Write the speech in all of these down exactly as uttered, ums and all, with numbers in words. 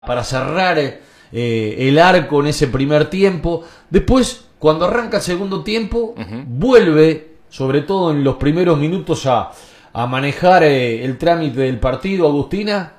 para cerrar eh, el arco en ese primer tiempo. Después, cuando arranca el segundo tiempo, uh-huh. vuelve, sobre todo en los primeros minutos, a, a manejar eh, el trámite del partido. Agustina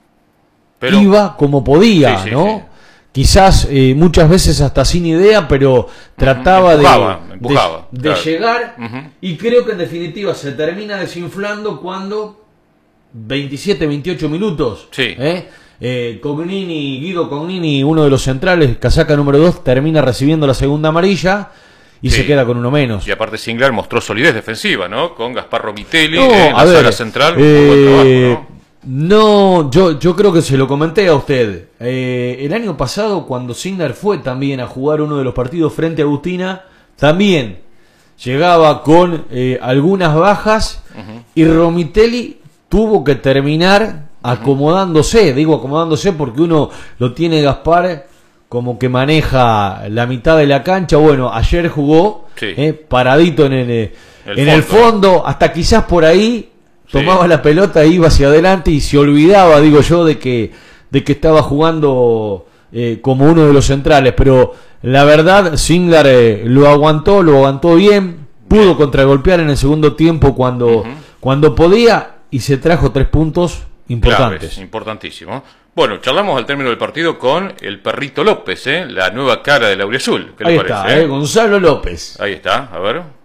pero, iba como podía, sí, sí, ¿no? Sí. Quizás eh, muchas veces hasta sin idea, pero trataba uh-huh. empujaba, de, empujaba, de, claro. de llegar uh-huh. y creo que en definitiva se termina desinflando cuando veintisiete, veintiocho minutos, sí. ¿eh? Eh, Cognini, Guido Cognini, uno de los centrales, casaca número dos, termina recibiendo la segunda amarilla y sí. se queda con uno menos. Y aparte Singlar mostró solidez defensiva, ¿no? Con Gaspar Romitelli no, en la ver, sala central, eh, un buen trabajo, ¿no? No, yo, yo creo que se lo comenté a usted. Eh, el año pasado, cuando Singlar fue también a jugar uno de los partidos frente a Agustina, también llegaba con eh, algunas bajas uh-huh. y Romitelli tuvo que terminar acomodándose. Uh-huh. Digo acomodándose porque uno lo tiene Gaspar como que maneja la mitad de la cancha. Bueno, ayer jugó sí. eh, paradito en el, el en fondo, el fondo, hasta quizás por ahí tomaba sí. la pelota, iba hacia adelante y se olvidaba, digo yo, de que de que estaba jugando eh, como uno de los centrales. Pero la verdad, Singlar eh, lo aguantó, lo aguantó bien, pudo bien. contragolpear en el segundo tiempo cuando, uh-huh. cuando podía y se trajo tres puntos importantes. Claves, importantísimo. Bueno, charlamos al término del partido con el Perrito López, ¿eh? La nueva cara del Auriazul. ¿Qué Ahí le está, parece? Eh, Gonzalo López. Ahí está, a ver.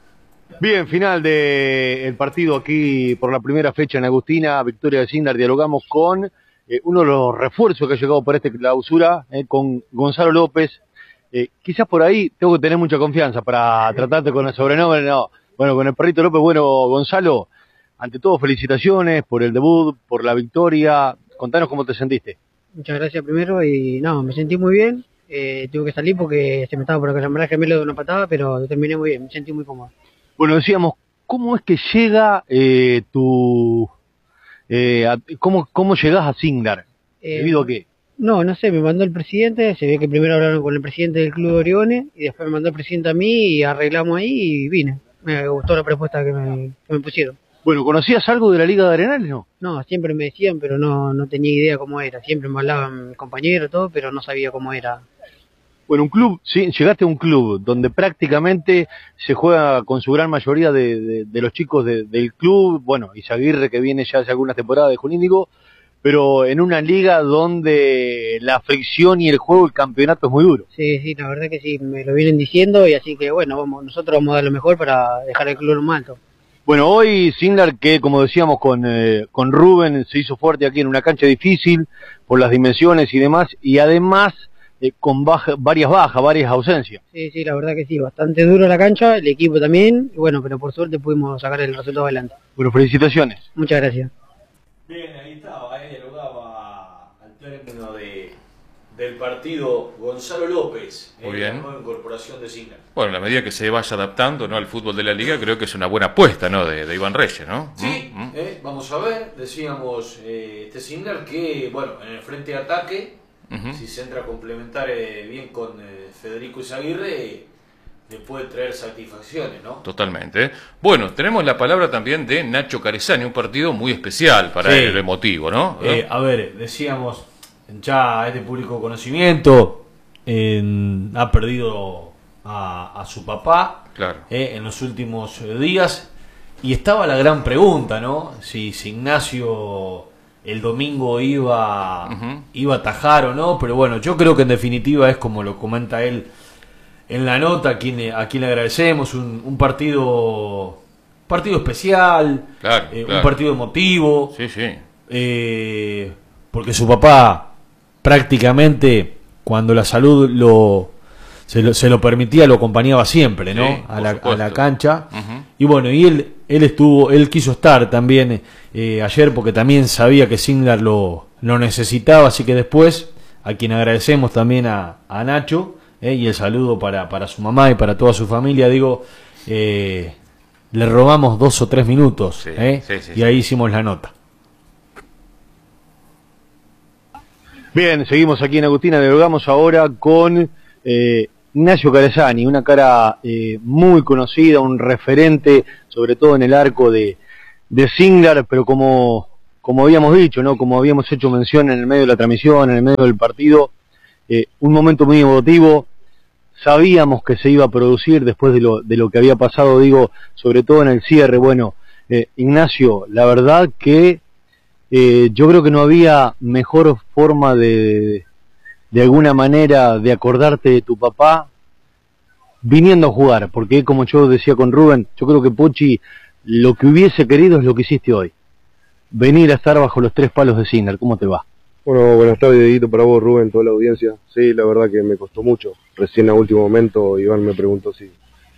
Bien, final del partido aquí por la primera fecha en Agustina, victoria de Singlar. Dialogamos con eh, uno de los refuerzos que ha llegado para esta clausura, eh, con Gonzalo López. Eh, quizás por ahí tengo que tener mucha confianza para tratarte con el sobrenombre. No. Bueno, con el Perrito López. Bueno, Gonzalo, ante todo felicitaciones por el debut, por la victoria. Contanos cómo te sentiste. Muchas gracias primero y no, me sentí muy bien. Eh, tuve que salir porque se me estaba por acá el gemelo de una patada, pero terminé muy bien, me sentí muy cómodo. Bueno, decíamos, ¿cómo es que llega eh, tu... Eh, a, ¿cómo, ¿Cómo llegás a Singlar? Eh, ¿Debido a qué? No, no sé, me mandó el presidente, se ve que primero hablaron con el presidente del Club de Oriones y después me mandó el presidente a mí y arreglamos ahí y vine. Me gustó la propuesta que me, que me pusieron. Bueno, ¿conocías algo de la Liga de Arenales, no? No, siempre me decían, pero no, no tenía idea cómo era. Siempre me hablaban mis compañeros, todo, pero no sabía cómo era. Bueno, un club, sí, llegaste a un club donde prácticamente se juega con su gran mayoría de, de, de los chicos de, del club, bueno, Izaguirre que viene ya hace algunas temporadas de Junínigo, pero en una liga donde la fricción y el juego, el campeonato es muy duro. Sí, sí, la verdad que sí, me lo vienen diciendo y así que bueno, vamos, nosotros vamos a dar lo mejor para dejar el club en más alto. Bueno, hoy Singlar, que como decíamos con, eh, con Rubén, se hizo fuerte aquí en una cancha difícil por las dimensiones y demás, y además eh, con baja, varias bajas, varias ausencias. Sí, sí, la verdad que sí, bastante duro la cancha, el equipo también, y bueno, pero por suerte pudimos sacar el resultado adelante. Bueno, felicitaciones. Muchas gracias. Bien, ahí estaba, ahí dialogaba al término de, del partido Gonzalo López, muy en bien. La nueva incorporación de Singlar. Bueno, en la medida que se vaya adaptando, ¿no?, al fútbol de la liga, creo que es una buena apuesta, ¿no?, de, de Iván Reyes, ¿no? Sí, ¿Mm? eh, vamos a ver, decíamos eh, este Singlar que, bueno, en el frente de ataque, uh-huh. si se entra a complementar eh, bien con eh, Federico Izaguirre, eh, le puede traer satisfacciones, ¿no? Totalmente. Bueno, tenemos la palabra también de Nacho Carezani, un partido muy especial para sí. el emotivo, ¿no? Eh, ¿Eh? A ver, decíamos, ya es de público conocimiento, eh, ha perdido a, a su papá claro. eh, en los últimos días, y estaba la gran pregunta, ¿no? Si, si Ignacio el domingo iba, uh-huh. iba a atajar o no, pero bueno, yo creo que en definitiva es como lo comenta él en la nota, a quien, a quien le agradecemos, un, un partido partido especial, claro, eh, claro. un partido emotivo, sí, sí. Eh, porque su papá prácticamente cuando la salud lo se, lo se lo permitía, lo acompañaba siempre, ¿no? Sí, a, la, supuesto. a la cancha. Uh-huh. Y bueno, y él él estuvo, él quiso estar también eh, ayer porque también sabía que Singlar lo, lo necesitaba, así que después, a quien agradecemos también a, a Nacho, Eh, y el saludo para, para su mamá y para toda su familia, digo, eh, le robamos dos o tres minutos, sí, eh, sí, sí, y ahí hicimos la nota. Bien, seguimos aquí en Agustina, dialogamos ahora con eh, Ignacio Carezani, una cara eh, muy conocida, un referente, sobre todo en el arco de, de Singlar, pero como, como habíamos dicho, ¿no? Como habíamos hecho mención en el medio de la transmisión, en el medio del partido, eh, un momento muy emotivo. Sabíamos que se iba a producir después de lo, de lo que había pasado, digo, sobre todo en el cierre. Bueno, eh, Ignacio, la verdad que eh, yo creo que no había mejor forma de, de alguna manera, de acordarte de tu papá viniendo a jugar, porque como yo decía con Rubén, yo creo que Pochi lo que hubiese querido es lo que hiciste hoy, venir a estar bajo los tres palos de Sinner. ¿Cómo te va? Bueno, buenas tardes, Dieguito, para vos, Rubén, toda la audiencia. Sí, la verdad que me costó mucho. Recién a último momento Iván me preguntó si,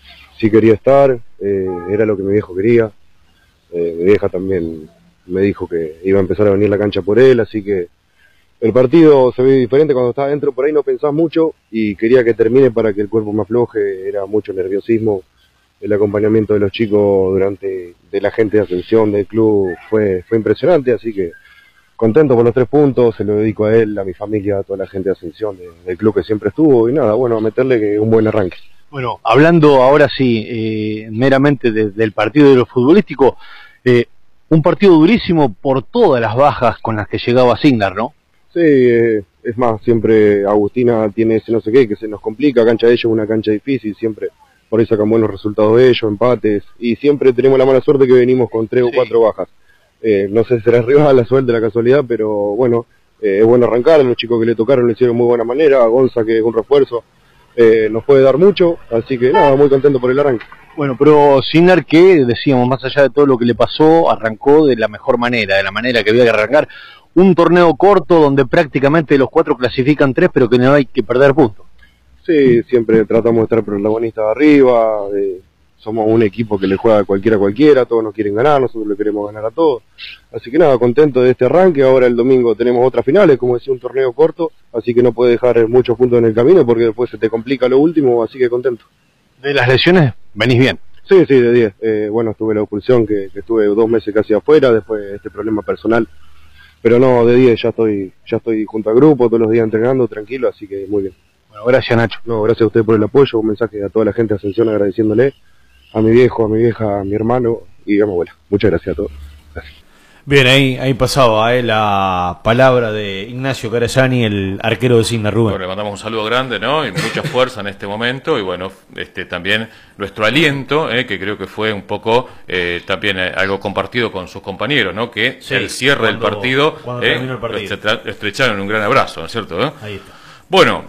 si quería estar, eh, era lo que mi viejo quería. Eh, mi vieja también me dijo que iba a empezar a venir la cancha por él, así que el partido se ve diferente cuando estás adentro, por ahí no pensás mucho y quería que termine para que el cuerpo me afloje. Era mucho nerviosismo, el acompañamiento de los chicos durante, de la gente de Ascensión, del club, fue, fue impresionante, así que contento por los tres puntos, se lo dedico a él, a mi familia, a toda la gente de Ascensión, de, del club que siempre estuvo, y nada, bueno, a meterle que un buen arranque. Bueno, hablando ahora sí, eh, meramente de, del partido de lo futbolístico, eh, un partido durísimo por todas las bajas con las que llegaba Sinner, ¿no? Sí, eh, es más, siempre Agustina tiene ese no sé qué, que se nos complica, cancha de ellos es una cancha difícil, siempre por ahí sacan buenos resultados de ellos, empates, y siempre tenemos la mala suerte que venimos con tres sí. o cuatro bajas. Eh, no sé si será arriba la suerte, la casualidad, pero bueno, eh, es bueno arrancar, los chicos que le tocaron lo hicieron de muy buena manera, Gonza que es un refuerzo, eh, nos puede dar mucho, así que nada, muy contento por el arranque. Bueno, pero Sinner, que decíamos, más allá de todo lo que le pasó, arrancó de la mejor manera, de la manera que había que arrancar, un torneo corto donde prácticamente los cuatro clasifican tres, pero que no hay que perder puntos. Sí, siempre tratamos de estar protagonistas de arriba, de... somos un equipo que le juega a cualquiera a cualquiera, todos nos quieren ganar, nosotros le queremos ganar a todos. Así que nada, contento de este arranque. Ahora el domingo tenemos otras finales, como decía, un torneo corto, así que no puedes dejar muchos puntos en el camino porque después se te complica lo último, así que contento. ¿De las lesiones venís bien? Sí, sí, de diez. Eh, bueno, estuve la expulsión, que, que estuve dos meses casi afuera, después de este problema personal. Pero no, de diez, ya estoy, ya estoy junto al grupo, todos los días entrenando, tranquilo, así que muy bien. Bueno, gracias Nacho. No, gracias a usted por el apoyo, un mensaje a toda la gente de Ascensión agradeciéndole, a mi viejo, a mi vieja, a mi hermano y a mi abuela. Muchas gracias a todos. Gracias. Bien, ahí, ahí pasaba eh, la palabra de Ignacio Carasani, el arquero de Sinner, Rubén. Bueno, le mandamos un saludo grande, ¿no? Y mucha fuerza en este momento. Y bueno, este también nuestro aliento, eh, que creo que fue un poco eh, también eh, algo compartido con sus compañeros, ¿no? Que sí, el cierre cuando, del partido, eh, el partido. estrecharon un gran abrazo, ¿no es cierto? ¿eh? Ahí está. Bueno,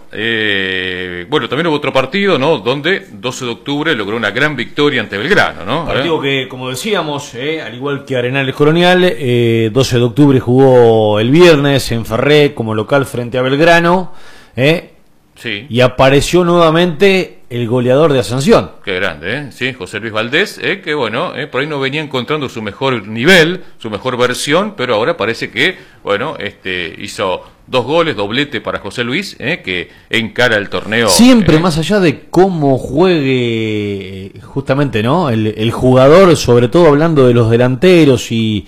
eh, bueno, también hubo otro partido, ¿no? Donde doce de octubre logró una gran victoria ante Belgrano, ¿no? Partido ¿Eh? que, como decíamos, eh, al igual que Arenales Colonial, eh, doce de octubre jugó el viernes en Ferré como local frente a Belgrano, eh, sí. Y apareció nuevamente el goleador de Ascensión. Qué grande, ¿eh? Sí, José Luis Valdés, eh, que bueno, eh, por ahí no venía encontrando su mejor nivel, su mejor versión, pero ahora parece que, bueno, este hizo dos goles, doblete para José Luis, eh, que encara el torneo. Siempre, eh. más allá de cómo juegue, justamente, ¿no? El, el jugador, sobre todo hablando de los delanteros y,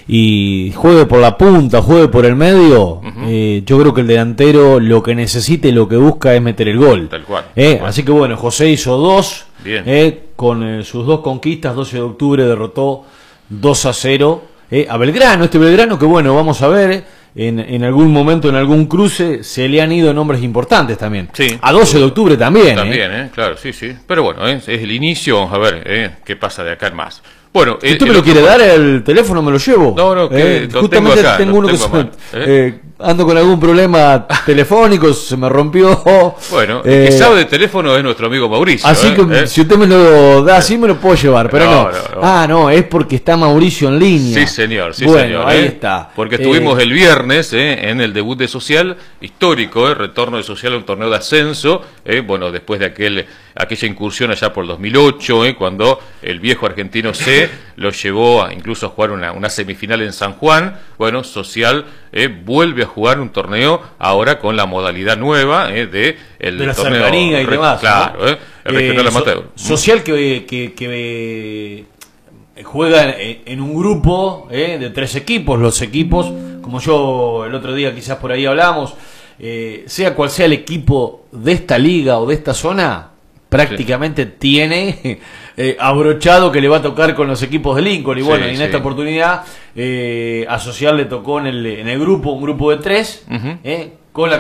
y juegue por la punta, juegue por el medio, uh-huh. eh, yo creo que el delantero lo que necesita y lo que busca es meter el gol. Tal cual. Eh, tal cual. Así que bueno, José hizo dos, Bien. Eh, con eh, sus dos conquistas, doce de octubre derrotó dos a cero eh, a Belgrano, este Belgrano que bueno, vamos a ver... En, en algún momento, en algún cruce, se le han ido nombres importantes también. Sí. A doce de octubre también. También, eh. Eh, claro, sí, sí. Pero bueno, eh, es el inicio, vamos a ver eh, qué pasa de acá en más. Bueno, si usted me lo quiere dar, el teléfono me lo llevo. No, no, que eh, justamente tengo, acá, tengo uno tengo que se, ¿eh? Eh, ando con algún problema telefónico, se me rompió. Bueno, eh, el que sabe de teléfono es nuestro amigo Mauricio. Así ¿eh? que ¿Eh? si usted me lo da así me lo puedo llevar, pero no. no, no, no. Ah, no, es porque está Mauricio en línea. Sí, señor, sí, bueno, señor. ahí ¿eh? está. Porque estuvimos eh, el viernes eh, en el debut de Social, histórico, eh, retorno de Social a un torneo de ascenso, eh, bueno, después de aquel aquella incursión allá por el dos mil ocho, eh, cuando el viejo Argentino C lo llevó a, incluso a jugar una, una semifinal en San Juan. Bueno, Social eh, vuelve a jugar un torneo ahora con la modalidad nueva eh, de el de la torneo cercanía y re, demás, claro, ¿no? eh, el regional eh, amateur. So, social que, que, que eh, juega en, en un grupo eh, de tres equipos, los equipos, como yo el otro día quizás por ahí hablamos, eh, sea cual sea el equipo de esta liga o de esta zona, prácticamente sí. tiene eh, abrochado que le va a tocar con los equipos de Lincoln. Y bueno, sí, y en sí. esta oportunidad eh, a Social le tocó en el, en el grupo, un grupo de tres, uh-huh. eh, con la